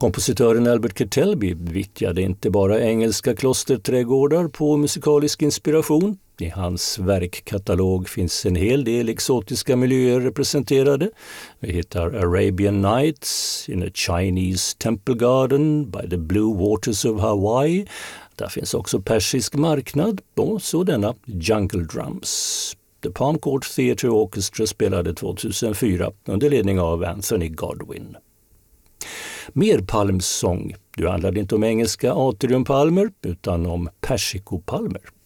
Kompositören Albert Kertelby vittjade inte bara engelska klosterträdgårdar på musikalisk inspiration. I hans verkkatalog finns en hel del exotiska miljöer representerade. Vi hittar Arabian Nights, In a Chinese Temple Garden, By the Blue Waters of Hawaii. Där finns också Persisk marknad och så denna Jungle Drums. The Palm Court Theatre Orchestra spelade 2004 under ledning av Anthony Godwin. Mer palmsång. Du handlade inte om engelska atriumpalmer utan om persikopalmer.